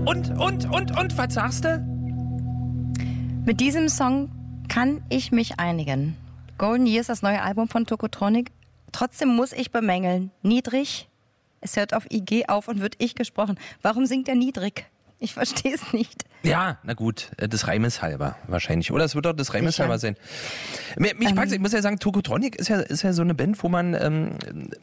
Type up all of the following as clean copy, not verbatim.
Und, was sagst du? Mit diesem Song kann ich mich einigen. Golden Years, das neue Album von Tokotronic. Trotzdem muss ich bemängeln, niedrig, es hört auf IG auf und wird ich gesprochen. Warum singt er niedrig? Ich verstehe es nicht. Ja, na gut, des Reimes halber wahrscheinlich. Oder es wird auch des Reimes halber sein. Ich muss ja sagen, Tokotronic ist ja so eine Band, wo man,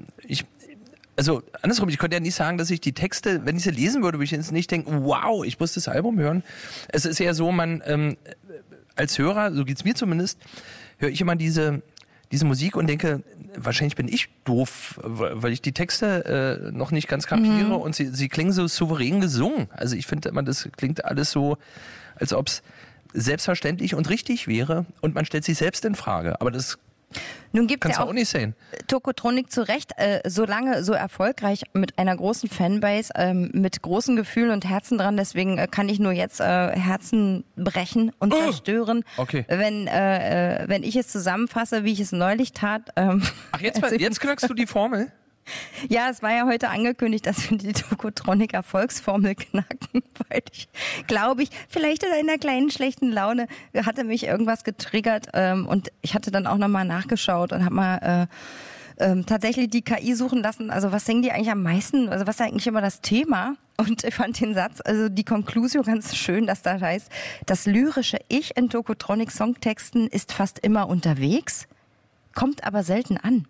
also andersrum, ich konnte ja nicht sagen, dass ich die Texte, wenn ich sie lesen würde, würde ich jetzt nicht denken, wow, ich muss das Album hören. Es ist eher so, man als Hörer, so geht's mir zumindest, höre ich immer diese Musik und denke, wahrscheinlich bin ich doof, weil ich die Texte noch nicht ganz kapiere und sie klingen so souverän gesungen. Also ich finde immer, das klingt alles so, als ob es selbstverständlich und richtig wäre und man stellt sich selbst in Frage. Aber das nun gibt's kann's ja auch nicht sein. Tokotronic zu Recht so lange, so erfolgreich mit einer großen Fanbase, mit großen Gefühlen und Herzen dran. Deswegen kann ich nur jetzt Herzen brechen und zerstören, okay. wenn ich es zusammenfasse, wie ich es neulich tat. Ach, jetzt knackst du die Formel? Ja, es war ja heute angekündigt, dass wir die Tokotronic Erfolgsformel knacken, weil ich vielleicht in einer kleinen schlechten Laune hatte mich irgendwas getriggert und ich hatte dann auch nochmal nachgeschaut und habe mal tatsächlich die KI suchen lassen, also was singen die eigentlich am meisten, also was ist eigentlich immer das Thema? Und ich fand den Satz, also die Conclusio ganz schön, dass da heißt, das lyrische Ich in Tokotronic Songtexten ist fast immer unterwegs, kommt aber selten an.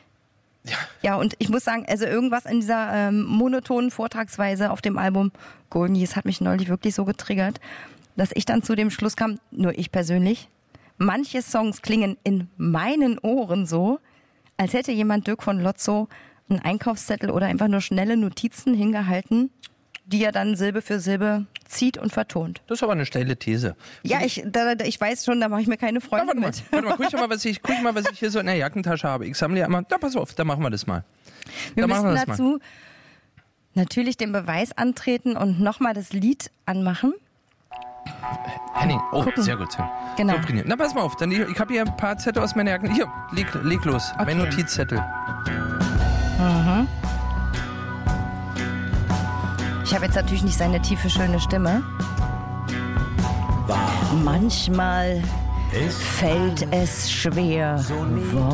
Ja, und ich muss sagen, also irgendwas in dieser monotonen Vortragsweise auf dem Album Golden Years hat mich neulich wirklich so getriggert, dass ich dann zu dem Schluss kam, nur ich persönlich, manche Songs klingen in meinen Ohren so, als hätte jemand Dirk von Lotzo einen Einkaufszettel oder einfach nur schnelle Notizen hingehalten, die er dann Silbe für Silbe zieht und vertont. Das ist aber eine steile These. Ja, ich weiß schon, da mache ich mir keine Freunde mit. Warte mal, guck mal, was ich hier so in der Jackentasche habe. Ich sammle ja immer, pass auf, da machen wir das mal. Wir müssen dazu natürlich den Beweis antreten und nochmal das Lied anmachen. Henning, sehr gut. Genau. So, na, pass mal auf, ich habe hier ein paar Zettel aus meiner Jacke. Hier, leg los, okay. Mein Notizzettel. Mhm. Ich habe jetzt natürlich nicht seine tiefe, schöne Stimme. Manchmal fällt es schwer.